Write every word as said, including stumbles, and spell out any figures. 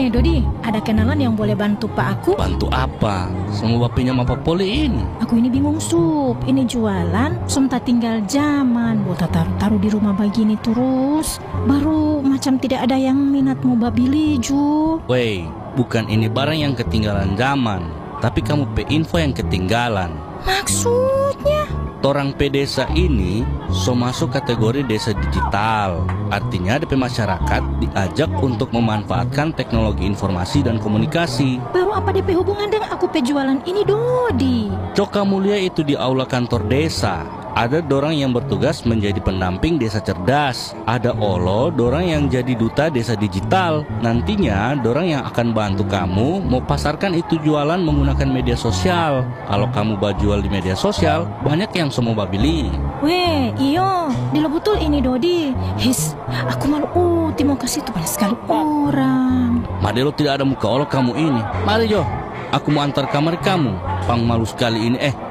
Eh Dodi, ada kenalan yang boleh bantu Pak aku? Bantu apa? Semua bapinya apa poli ini? Aku ini bingung sup, ini jualan, somta tinggal zaman, bota taruh-taruh di rumah begini terus. Baru macam tidak ada yang minat mau babili ju. Wey, bukan ini barang yang ketinggalan zaman, tapi kamu pe info yang ketinggalan. Maksudnya? Torang pe desa ini so masuk kategori desa digital. Artinya D P masyarakat diajak untuk memanfaatkan teknologi informasi dan komunikasi. Baru apa D P hubungan dengan aku pe jualan ini Dodi? Coka mulia itu di aula kantor desa. Ada dorang yang bertugas menjadi pendamping desa cerdas. Ada Olo, dorang yang jadi duta desa digital. Nantinya dorang yang akan bantu kamu mau pasarkan itu jualan menggunakan media sosial. Kalau kamu bajual di media sosial, banyak yang semua babili. Weh, iyo, dilo betul ini Dodi. His, aku malu uh, terima kasih tuh banyak sekali orang. Madelo tidak ada muka Olo kamu ini. Mari Jo, aku mau antar kamar kamu. Pang malu sekali ini eh.